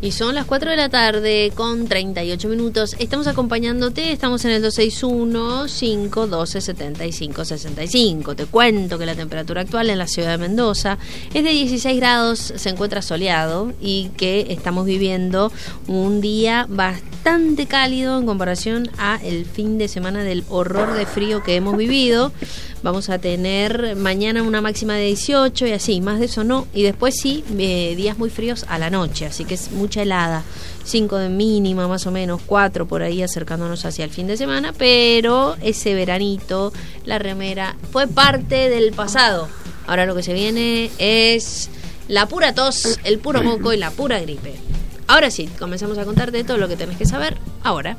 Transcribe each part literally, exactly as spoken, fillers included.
Y son las cuatro de la tarde con treinta y ocho minutos. Estamos acompañándote, estamos en el dos seis uno, cinco uno dos, siete cinco seis cinco. Te cuento que la temperatura actual en la ciudad de Mendoza es de dieciséis grados, se encuentra soleado y que estamos viviendo un día bastante cálido en comparación a el fin de semana del horror de frío que hemos vivido. Vamos a tener mañana una máxima de dieciocho y así, más de eso no. Y después sí, eh, días muy fríos a la noche, así que es mucha helada. cinco de mínima más o menos, cuatro por ahí acercándonos hacia el fin de semana. Pero ese veranito, la remera, fue parte del pasado. Ahora lo que se viene es la pura tos, el puro moco y la pura gripe. Ahora sí, comenzamos a contarte todo lo que tenés que saber ahora.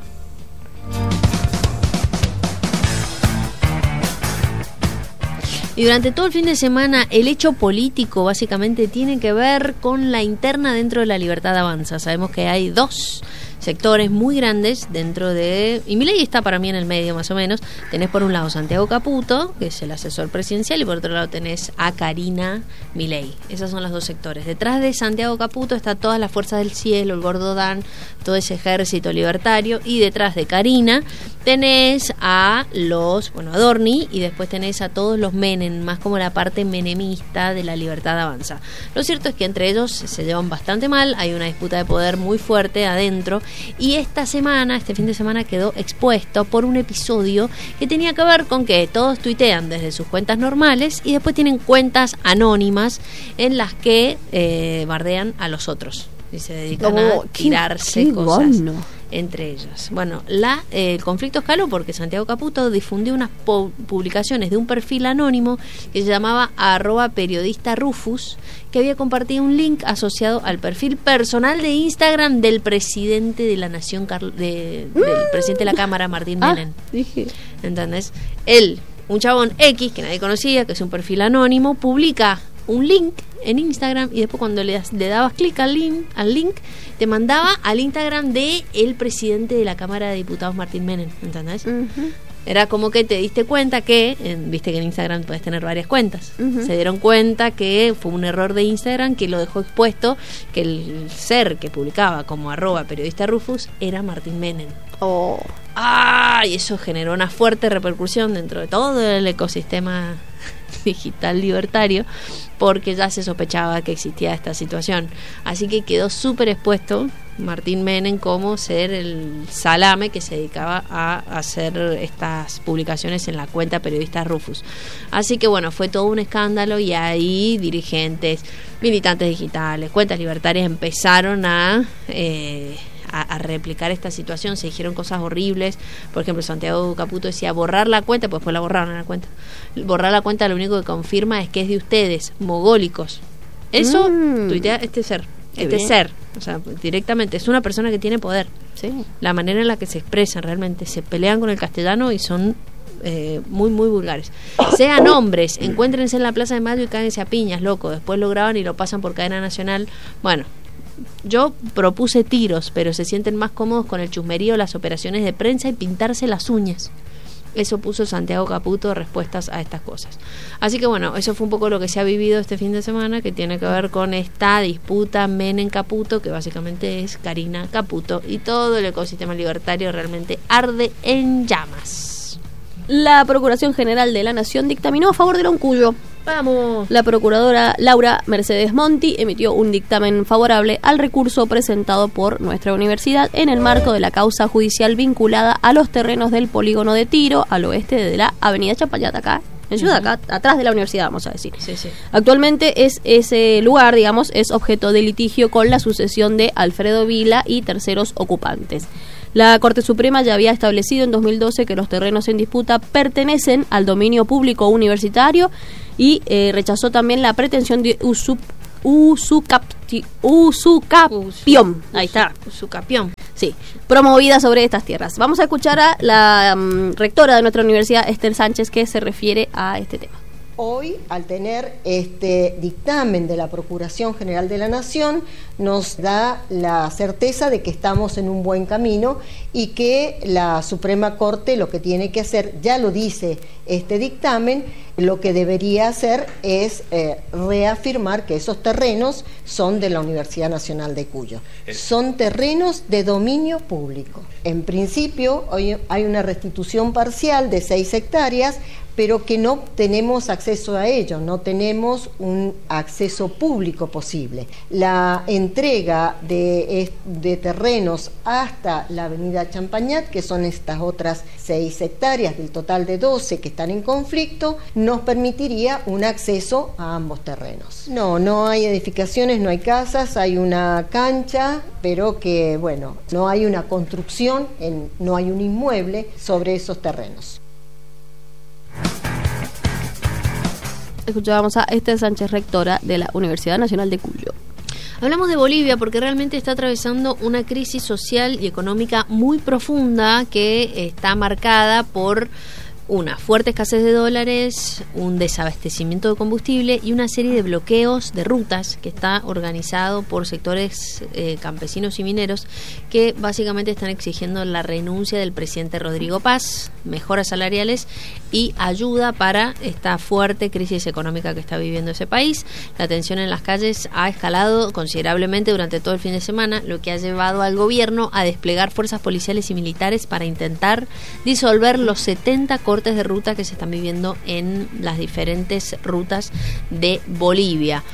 Y durante todo el fin de semana el hecho político básicamente tiene que ver con la interna dentro de la Libertad Avanza. Sabemos que hay dos sectores muy grandes dentro de... Y Milei está para mí en el medio más o menos. Tenés por un lado Santiago Caputo, que es el asesor presidencial, y por otro lado tenés a Karina Milei. Esos son los dos sectores. Detrás de Santiago Caputo está todas las fuerzas del cielo, el Gordo Dan, todo ese ejército libertario, y detrás de Karina tenés a los, bueno, a Dorni, y después tenés a todos los Menem, más como la parte menemista de la Libertad Avanza. Lo cierto es que entre ellos se llevan bastante mal, hay una disputa de poder muy fuerte adentro, y esta semana, este fin de semana quedó expuesto por un episodio que tenía que ver con que todos tuitean desde sus cuentas normales y después tienen cuentas anónimas en las que eh, bardean a los otros y se dedican oh, a tirarse qué, qué cosas bueno. entre ellas. Bueno, la, eh, el conflicto escaló porque Santiago Caputo difundió unas pu- publicaciones de un perfil anónimo que se llamaba arroba periodista Rufus, que había compartido un link asociado al perfil personal de Instagram del presidente de la Nación, Carl- de, del presidente de la Cámara, Martín Menem. Ah, dije. ¿Entendés? Él, un chabón X que nadie conocía, que es un perfil anónimo, publica un link en Instagram y después cuando le, le dabas clic al link, al link te mandaba al Instagram de el presidente de la Cámara de Diputados, Martín Menem, ¿entendés? Uh-huh. Era como que te diste cuenta que, en, viste que en Instagram puedes tener varias cuentas, uh-huh. se dieron cuenta que fue un error de Instagram que lo dejó expuesto, que el ser que publicaba como arroba periodista Rufus era Martín Menem. Oh. Ah, y eso generó una fuerte repercusión dentro de todo el ecosistema digital libertario, porque ya se sospechaba que existía esta situación. Así que quedó súper expuesto Martín Menem como ser el salame que se dedicaba a hacer estas publicaciones en la cuenta periodista Rufus. Así que bueno, fue todo un escándalo y ahí dirigentes, militantes digitales, cuentas libertarias empezaron a... Eh, A, a replicar esta situación. Se dijeron cosas horribles. Por ejemplo, Santiago Caputo decía borrar la cuenta, pues después la borraron la cuenta. Borrar la cuenta lo único que confirma es que es de ustedes, mogólicos. Eso mm. tuitea este ser. Qué este bien. ser. O sea, directamente. Es una persona que tiene poder. Sí. La manera en la que se expresan realmente. Se pelean con el castellano y son eh, muy, muy vulgares. Sean hombres, encuéntrense en la Plaza de Mayo y cáguense a piñas, loco. Después lo graban y lo pasan por cadena nacional. Bueno. Yo propuse tiros, pero se sienten más cómodos con el chusmerío, las operaciones de prensa y pintarse las uñas. Eso puso Santiago Caputo respuestas a estas cosas. Así que bueno, eso fue un poco lo que se ha vivido este fin de semana, que tiene que ver con esta disputa Menem-Caputo, que básicamente es Karina Caputo, y todo el ecosistema libertario realmente arde en llamas. La Procuración General de la Nación dictaminó a favor de Loncuyo. Vamos. La procuradora Laura Mercedes Monti emitió un dictamen favorable al recurso presentado por nuestra universidad en el marco de la causa judicial vinculada a los terrenos del polígono de Tiro al oeste de la avenida Chapayat, acá en Ciudad, acá atrás de la universidad, vamos a decir. Sí, sí. Actualmente es ese lugar, digamos, es objeto de litigio con la sucesión de Alfredo Vila y terceros ocupantes. La Corte Suprema ya había establecido en dos mil doce que los terrenos en disputa pertenecen al dominio público universitario y eh, rechazó también la pretensión de usup, usucapti, usucapión. Ahí está. Usucapión. Sí, promovida sobre estas tierras. Vamos a escuchar a la um, rectora de nuestra universidad, Esther Sánchez, que se refiere a este tema. Hoy, al tener este dictamen de la Procuración General de la Nación, nos da la certeza de que estamos en un buen camino y que la Suprema Corte lo que tiene que hacer, ya lo dice este dictamen, lo que debería hacer es eh, reafirmar que esos terrenos son de la Universidad Nacional de Cuyo. Son terrenos de dominio público. En principio, hoy hay una restitución parcial de seis hectáreas, pero que no tenemos acceso a ello, no tenemos un acceso público posible. La entrega de, de terrenos hasta la avenida Champañat, que son estas otras seis hectáreas del total de doce que están en conflicto, nos permitiría un acceso a ambos terrenos. No, no hay edificaciones, no hay casas, hay una cancha, pero que, bueno, no hay una construcción, en, no hay un inmueble sobre esos terrenos. Escuchábamos a Esther Sánchez, rectora de la Universidad Nacional de Cuyo. Hablamos de Bolivia porque realmente está atravesando una crisis social y económica muy profunda que está marcada por una fuerte escasez de dólares, un desabastecimiento de combustible y una serie de bloqueos de rutas que está organizado por sectores eh, campesinos y mineros que básicamente están exigiendo la renuncia del presidente Rodrigo Paz, mejoras salariales y ayuda para esta fuerte crisis económica que está viviendo ese país. La tensión en las calles ha escalado considerablemente durante todo el fin de semana, lo que ha llevado al gobierno a desplegar fuerzas policiales y militares para intentar disolver los setenta cortes de ruta que se están viviendo en las diferentes rutas de Bolivia.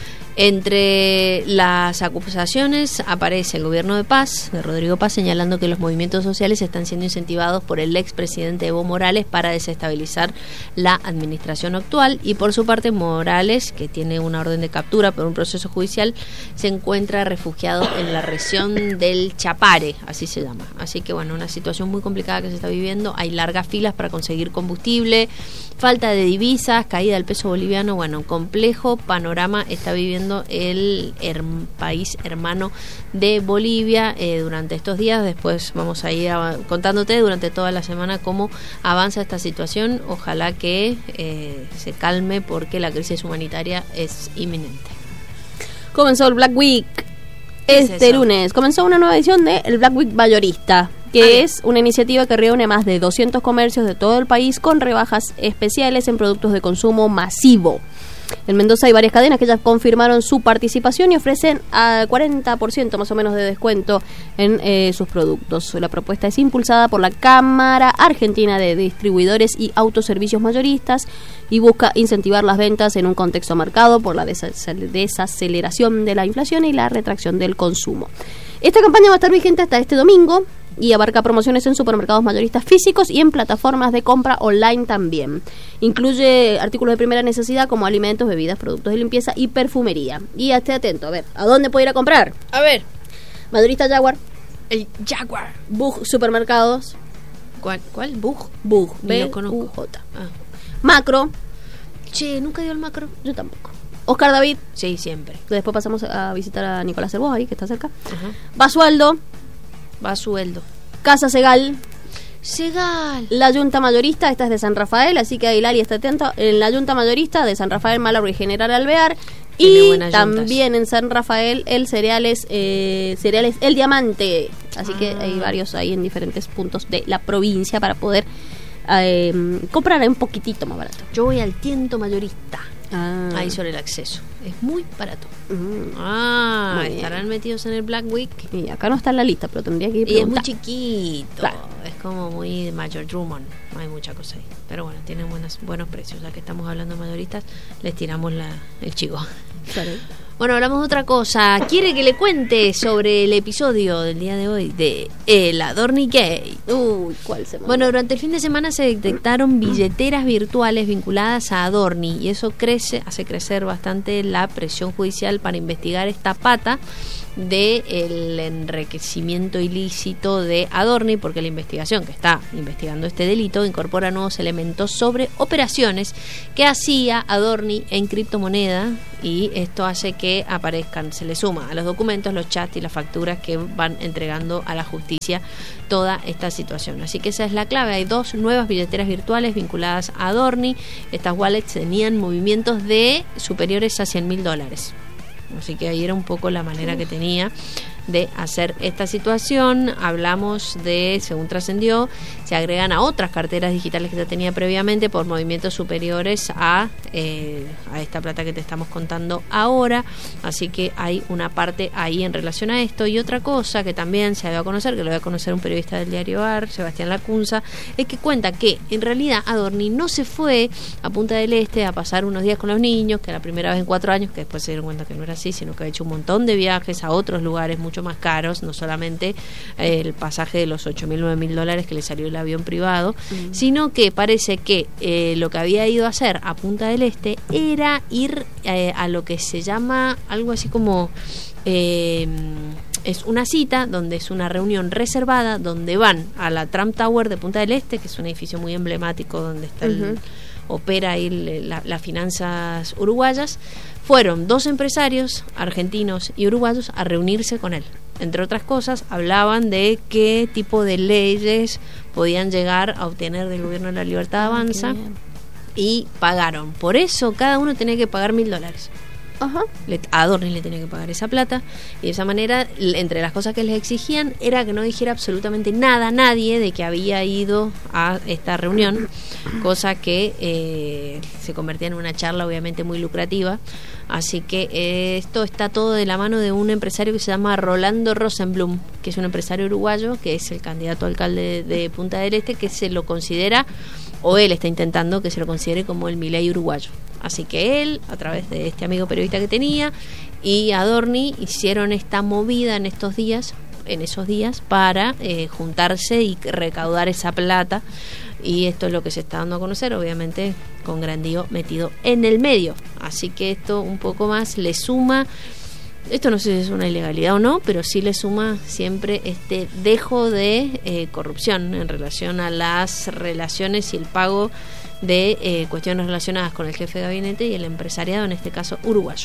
Entre las acusaciones aparece el gobierno de Paz, de Rodrigo Paz, señalando que los movimientos sociales están siendo incentivados por el expresidente Evo Morales para desestabilizar la administración actual, y por su parte Morales, que tiene una orden de captura por un proceso judicial, se encuentra refugiado en la región del Chapare, así se llama. Así que bueno, una situación muy complicada que se está viviendo, hay largas filas para conseguir combustible, falta de divisas, caída del peso boliviano, bueno, complejo panorama está viviendo el her- país hermano de Bolivia eh, durante estos días. Después vamos a ir a, contándote durante toda la semana cómo avanza esta situación. Ojalá que eh, se calme porque la crisis humanitaria es inminente. Comenzó el Black Week este es lunes. Comenzó una nueva edición de el Black Week mayorista, que Ay. es una iniciativa que reúne más de doscientos comercios de todo el país con rebajas especiales en productos de consumo masivo. En Mendoza hay varias cadenas que ya confirmaron su participación y ofrecen a cuarenta por ciento más o menos de descuento en eh, sus productos. La propuesta es impulsada por la Cámara Argentina de Distribuidores y Autoservicios Mayoristas y busca incentivar las ventas en un contexto marcado por la desaceleración de la inflación y la retracción del consumo. Esta campaña va a estar vigente hasta este domingo y abarca promociones en supermercados mayoristas físicos y en plataformas de compra online también. Incluye artículos de primera necesidad como alimentos, bebidas, productos de limpieza y perfumería. Y esté atento, a ver, ¿a dónde puede ir a comprar? A ver, Mayorista Jaguar, el Jaguar. Bug Supermercados, ¿Cuál? ¿Cuál? ¿Bug? Bug, Ni B lo conozco. U J. Ah. Macro, Che, ¿nunca dio el macro? yo tampoco. Oscar David, Sí, siempre. después pasamos a visitar a Nicolás Cervós ahí, que está cerca. Ajá. Basualdo, Va a sueldo. Casa Segal, Segal. la Junta Mayorista, esta es de San Rafael, así que Hilari está atento. En la Junta Mayorista de San Rafael, Malawi y General Alvear. Tiene Y buenas también en San Rafael, el cereales, eh, cereales El Diamante. Así Ah. que hay varios ahí en diferentes puntos de la provincia para poder eh, comprar un poquitito más barato. Yo voy al Tiento Mayorista. Ah. Ahí sobre el acceso. Es muy barato. Mm. Ah, Muy bien. estarán metidos en el Black Week. Y acá no está en la lista, pero tendría que ir Y es muy preguntar. chiquito. Claro. Es como muy Major Drummond. No hay mucha cosa ahí. Pero bueno, tienen buenas, buenos precios. Ya que estamos hablando de mayoristas, les tiramos la, el chivo. Claro. Bueno, hablamos de otra cosa. ¿Quiere que le cuente sobre el episodio del día de hoy de El Adorni Gay? Uy, ¿cuál se mandó? Bueno, durante el fin de semana se detectaron billeteras virtuales vinculadas a Adorni y eso crece, hace crecer bastante la presión judicial para investigar esta pata del enriquecimiento ilícito de Adorni, porque la investigación que está investigando este delito incorpora nuevos elementos sobre operaciones que hacía Adorni en criptomoneda, y esto hace que aparezcan, se le suma a los documentos, los chats y las facturas que van entregando a la justicia toda esta situación. Así que esa es la clave. Hay dos nuevas billeteras virtuales vinculadas a Adorni. Estas wallets tenían movimientos de superiores a cien mil dólares. Así que ahí era un poco la manera que tenía de hacer esta situación. Hablamos de, según trascendió, se agregan a otras carteras digitales que ya tenía previamente por movimientos superiores a, eh, a esta plata que te estamos contando ahora. Así que hay una parte ahí en relación a esto. Y otra cosa que también se dio a conocer, que lo voy a conocer un periodista del diario A R, Sebastián Lacunza, es que cuenta que en realidad Adorni no se fue a Punta del Este a pasar unos días con los niños, que la primera vez en cuatro años, que después se dieron cuenta que no era así, sino que había hecho un montón de viajes a otros lugares mucho más caros, no solamente eh, el pasaje de los ocho mil, nueve mil dólares que le salió el avión privado, mm. sino que parece que eh, lo que había ido a hacer a Punta del Este era ir eh, a lo que se llama algo así como... Eh, es una cita donde es una reunión reservada, donde van a la Trump Tower de Punta del Este, que es un edificio muy emblemático donde está el, uh-huh. opera ahí las la finanzas uruguayas. Fueron dos empresarios argentinos y uruguayos a reunirse con él. Entre otras cosas, hablaban de qué tipo de leyes podían llegar a obtener del gobierno de la Libertad Avanza, y pagaron. Por eso cada uno tenía que pagar mil dólares. Ajá. A Adorni le tenía que pagar esa plata, y de esa manera, entre las cosas que les exigían era que no dijera absolutamente nada a nadie de que había ido a esta reunión, cosa que eh, se convertía en una charla obviamente muy lucrativa. Así que eh, esto está todo de la mano de un empresario que se llama Rolando Rosenblum, que es un empresario uruguayo, que es el candidato a alcalde de, de Punta del Este, que se lo considera, o él está intentando que se lo considere como el Milei uruguayo. Así que él, a través de este amigo periodista que tenía, y Adorni hicieron esta movida en estos días, en esos días, para eh, juntarse y recaudar esa plata. Y esto es lo que se está dando a conocer, obviamente con Grandío metido en el medio. Así que esto un poco más le suma, esto no sé si es una ilegalidad o no, pero sí le suma siempre este dejo de eh, corrupción en relación a las relaciones y el pago de eh, cuestiones relacionadas con el jefe de gabinete y el empresariado, en este caso uruguayo.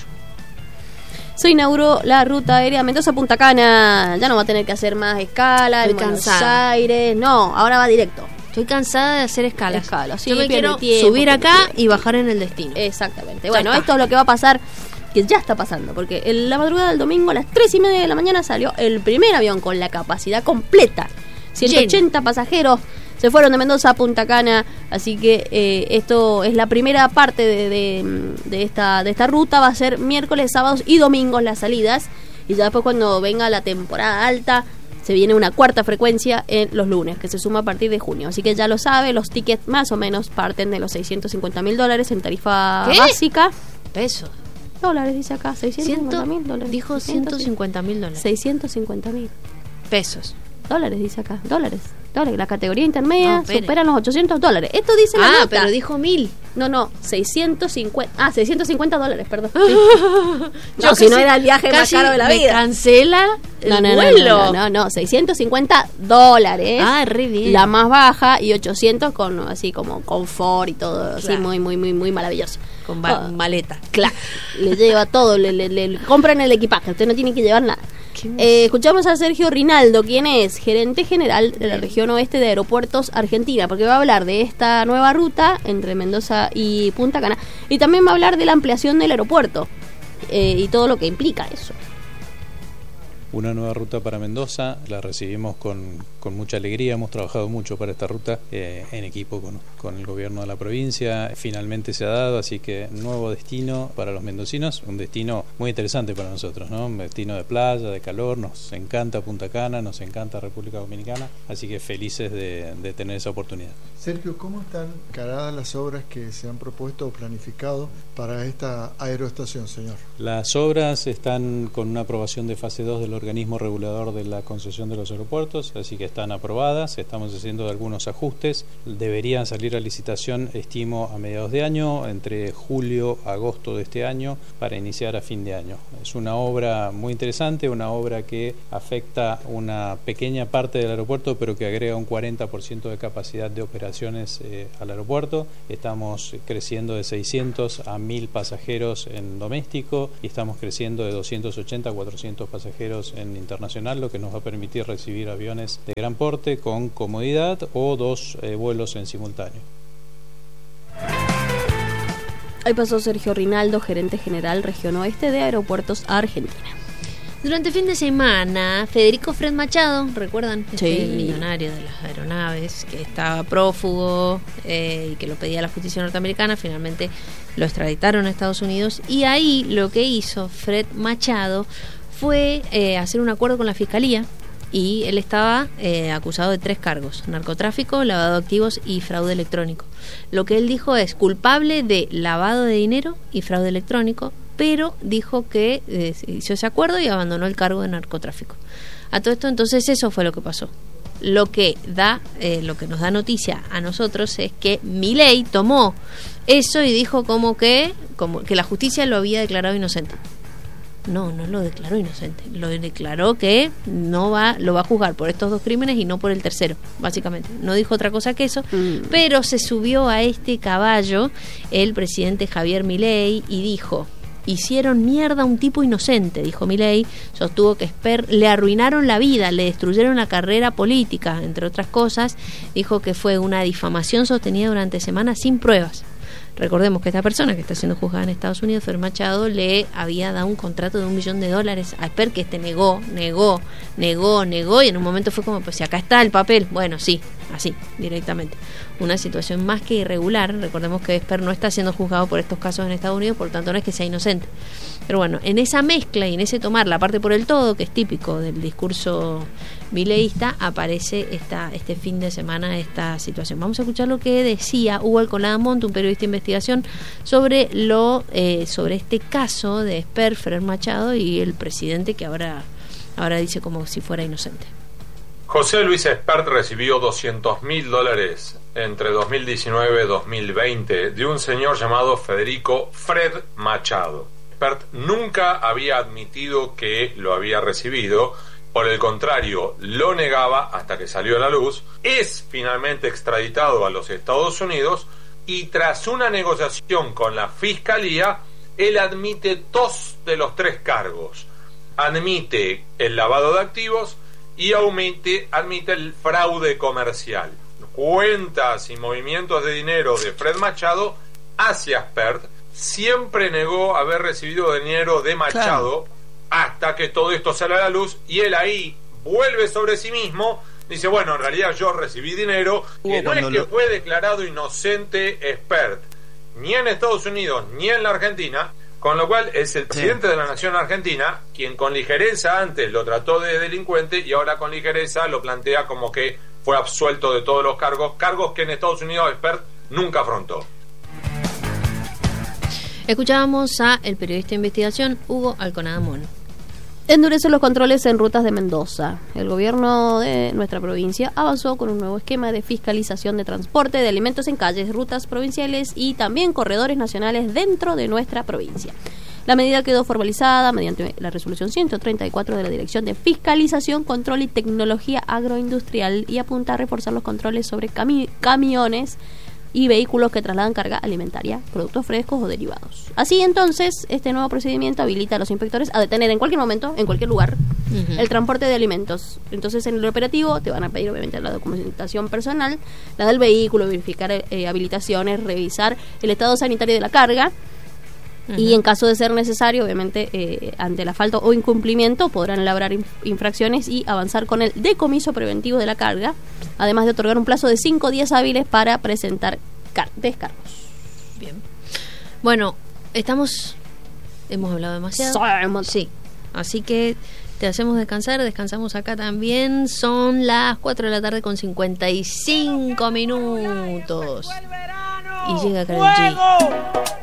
Se inauguró la ruta aérea Mendoza-Punta Cana. Ya no va a tener que hacer más escala en Buenos Aires. No, ahora va directo. Estoy cansada de hacer escalas. Escala, sí, Yo me quiero tiempo, subir acá tiempo. y bajar en el destino. Exactamente. Bueno, esto es lo que va a pasar, que ya está pasando, porque en la madrugada del domingo a las tres y media de la mañana salió el primer avión con la capacidad completa. ciento ochenta Lleno. Pasajeros se fueron de Mendoza a Punta Cana, así que eh, esto es la primera parte de, de, de, esta, de esta ruta. Va a ser miércoles, sábados y domingos las salidas, y ya después cuando venga la temporada alta se viene una cuarta frecuencia en los lunes, que se suma a partir de junio. Así que ya lo sabe, los tickets más o menos parten de los seiscientos cincuenta mil dólares en tarifa ¿Qué? básica. Pesos. Dólares, dice acá, seiscientos cincuenta mil dólares. Dijo ciento cincuenta mil dólares. seiscientos cincuenta mil. Pesos. Dólares, dice acá, dólares. Dólares. La categoría intermedia no, superan los ochocientos dólares. Esto dice la ah, nota. Ah, pero dijo mil. No, no, seiscientos cincuenta. Ah, seiscientos cincuenta dólares, perdón. Sí. No, Yo si no era el viaje más caro de la me vida. Cancela el no, no, vuelo. No, no, no, no, seiscientos cincuenta dólares. Ah, re bien. La más baja, y ochocientos con así como confort y todo, claro. Así muy, muy, muy, muy maravilloso. Con ba- oh. maleta. Claro. Le lleva todo, le, le, le compran el equipaje, usted no tiene que llevar nada. Eh, escuchamos a Sergio Rinaldo, quien es gerente general de la región oeste de Aeropuertos Argentina, porque va a hablar de esta nueva ruta entre Mendoza y Punta Cana, y también va a hablar de la ampliación del aeropuerto eh, y todo lo que implica eso. Una nueva ruta para Mendoza, la recibimos con, con mucha alegría, hemos trabajado mucho para esta ruta eh, en equipo con, con el gobierno de la provincia, finalmente se ha dado, así que nuevo destino para los mendocinos, un destino muy interesante para nosotros, ¿no? Un destino de playa, de calor, nos encanta Punta Cana, nos encanta República Dominicana, así que felices de, de tener esa oportunidad. Sergio, ¿cómo están encaradas las obras que se han propuesto o planificado para esta aeroestación, señor? Las obras están con una aprobación de fase dos del organismo regulador de la concesión de los aeropuertos, así que están aprobadas, estamos haciendo algunos ajustes, deberían salir a licitación, estimo, a mediados de año, entre julio, agosto de este año, para iniciar a fin de año. Es una obra muy interesante, una obra que afecta una pequeña parte del aeropuerto, pero que agrega un cuarenta por ciento de capacidad de operaciones eh, al aeropuerto. Estamos creciendo de seiscientos a mil pasajeros en doméstico y estamos creciendo de doscientos ochenta a cuatrocientos pasajeros en internacional, lo que nos va a permitir recibir aviones de gran porte con comodidad o dos eh, vuelos en simultáneo. Ahí pasó Sergio Rinaldo, gerente general región oeste de Aeropuertos Argentina. Durante el fin de semana, Federico Fred Machado, ¿recuerdan? Sí. Este millonario de las aeronaves que estaba prófugo eh, y que lo pedía la justicia norteamericana, finalmente lo extraditaron a Estados Unidos. Y ahí lo que hizo Fred Machado fue eh, hacer un acuerdo con la Fiscalía. Y él estaba eh, acusado de tres cargos: narcotráfico, lavado de activos y fraude electrónico. Lo que él dijo es culpable de lavado de dinero y fraude electrónico, pero dijo que eh, hizo ese acuerdo y abandonó el cargo de narcotráfico. A todo esto, entonces, eso fue lo que pasó. Lo que da, eh, lo que nos da noticia a nosotros es que Milei tomó eso y dijo como que, como que la justicia lo había declarado inocente. No, no lo declaró inocente. Lo declaró que no va, lo va a juzgar por estos dos crímenes y no por el tercero, básicamente. No dijo otra cosa que eso, mm. pero se subió a este caballo el presidente Javier Milei y dijo: hicieron mierda a un tipo inocente, dijo Milei. Sostuvo que Esper le arruinaron la vida, le destruyeron la carrera política, entre otras cosas. Dijo que fue una difamación sostenida durante semanas sin pruebas. Recordemos que esta persona que está siendo juzgada en Estados Unidos, Fred Machado, le había dado un contrato de un millón de dólares a Esper, que este negó, negó, negó, negó, y en un momento fue como, pues si acá está el papel, bueno, sí, así, directamente. Una situación más que irregular. Recordemos que Esper no está siendo juzgado por estos casos en Estados Unidos, por lo tanto no es que sea inocente. Pero bueno, en esa mezcla y en ese tomar la parte por el todo, que es típico del discurso mileísta, aparece esta, este fin de semana esta situación. Vamos a escuchar lo que decía Hugo Alcolada Montt, un periodista de investigación, sobre lo eh, sobre este caso de Esper, Fred Machado, y el presidente que ahora, ahora dice como si fuera inocente. José Luis Espert recibió doscientos mil dólares entre dos mil diecinueve y dos mil veinte de un señor llamado Federico Fred Machado. Espert nunca había admitido que lo había recibido, por el contrario, lo negaba hasta que salió a la luz. Es finalmente extraditado a los Estados Unidos y tras una negociación con la Fiscalía, él admite dos de los tres cargos. Admite el lavado de activos y admite, admite el fraude comercial. Cuentas y movimientos de dinero de Fred Machado hacia Espert. Siempre negó haber recibido dinero de Machado, claro, hasta que todo esto sale a la luz y él ahí vuelve sobre sí mismo. Dice, bueno, en realidad yo recibí dinero, que no es que lo... fue declarado inocente Espert, ni en Estados Unidos ni en la Argentina, con lo cual es el presidente sí. de la nación argentina quien con ligereza antes lo trató de delincuente y ahora con ligereza lo plantea como que fue absuelto de todos los cargos, cargos que en Estados Unidos Espert nunca afrontó. Escuchábamos a el periodista de investigación Hugo Alcolada Montt. Endurecen los controles en rutas de Mendoza. El gobierno de nuestra provincia avanzó con un nuevo esquema de fiscalización de transporte de alimentos en calles, rutas provinciales y también corredores nacionales dentro de nuestra provincia. La medida quedó formalizada mediante la resolución ciento treinta y cuatro de la Dirección de Fiscalización, Control y Tecnología Agroindustrial y apunta a reforzar los controles sobre cami- camiones y vehículos que trasladan carga alimentaria, productos frescos o derivados. Así entonces, este nuevo procedimiento habilita a los inspectores a detener en cualquier momento, en cualquier lugar, uh-huh. el transporte de alimentos. Entonces, en el operativo te van a pedir obviamente la documentación personal, la del vehículo, verificar eh, habilitaciones, revisar el estado sanitario de la carga. Uh-huh. Y en caso de ser necesario, obviamente, eh, ante la falta o incumplimiento, podrán elaborar inf- infracciones y avanzar con el decomiso preventivo de la carga, además de otorgar un plazo de cinco días hábiles para presentar car- descargos. Bien. Bueno, estamos... Hemos hablado demasiado. Sí. Así que te hacemos descansar, descansamos acá también. Son las cuatro de la tarde con cincuenta y cinco minutos. Y llega Karol G.